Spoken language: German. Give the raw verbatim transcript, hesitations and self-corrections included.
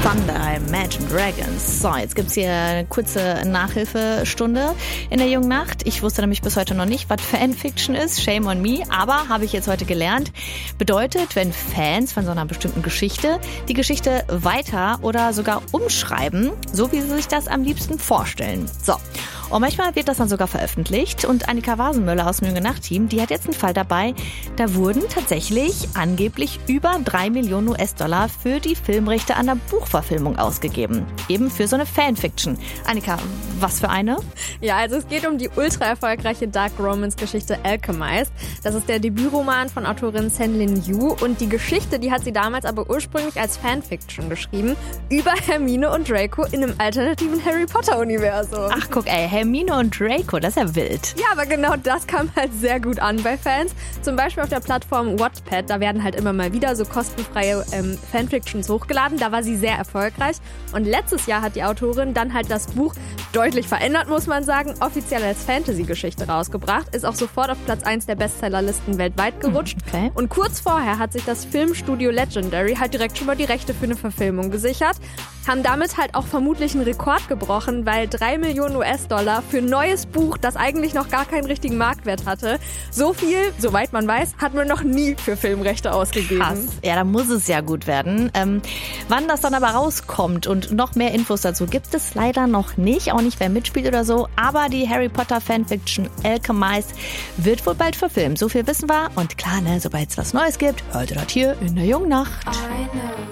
Thunder, Imagine Dragons. So, jetzt gibt's hier eine kurze Nachhilfestunde in der jungen Nacht. Ich wusste nämlich bis heute noch nicht, was Fanfiction ist. Shame on me. Aber habe ich jetzt heute gelernt. Bedeutet, wenn Fans von so einer bestimmten Geschichte die Geschichte weiter oder sogar umschreiben, so wie sie sich das am liebsten vorstellen. So. Und manchmal wird das dann sogar veröffentlicht. Und Annika Wasenmöller aus dem Junge Nacht-Team, die hat jetzt einen Fall dabei. Da wurden tatsächlich angeblich über drei Millionen U S-Dollar für die Filmrechte an der Buchverfilmung ausgegeben. Eben für so eine Fanfiction. Annika, was für eine? Ja, also es geht um die ultra erfolgreiche Dark Romance-Geschichte Alchemist. Das ist der Debütroman von Autorin Senlin Yu. Und die Geschichte, die hat sie damals aber ursprünglich als Fanfiction geschrieben. Über Hermine und Draco in einem alternativen Harry Potter-Universum. Ach, guck, ey, Hermine und Draco, das ist ja wild. Ja, aber genau das kam halt sehr gut an bei Fans. Zum Beispiel auf der Plattform Wattpad, da werden halt immer mal wieder so kostenfreie ähm, Fanfictions hochgeladen. Da war sie sehr erfolgreich. Und letztes Jahr hat die Autorin dann halt das Buch deutlich verändert, muss man sagen, offiziell als Fantasy-Geschichte rausgebracht. Ist auch sofort auf Platz eins der Bestsellerlisten weltweit gerutscht. Okay. Und kurz vorher hat sich das Filmstudio Legendary halt direkt schon mal die Rechte für eine Verfilmung gesichert. Haben damit halt auch vermutlich einen Rekord gebrochen, weil drei Millionen U S-Dollar für ein neues Buch, das eigentlich noch gar keinen richtigen Marktwert hatte. So viel, soweit man weiß, hat man noch nie für Filmrechte ausgegeben. Krass. Ja, da muss es ja gut werden. Ähm, wann das dann aber rauskommt und noch mehr Infos dazu gibt es leider noch nicht. Auch nicht, wer mitspielt oder so. Aber die Harry Potter Fanfiction Alchemist wird wohl bald verfilmt. So viel wissen wir. Und klar, ne, sobald es was Neues gibt, hört ihr das hier in der Jungen Nacht. I know.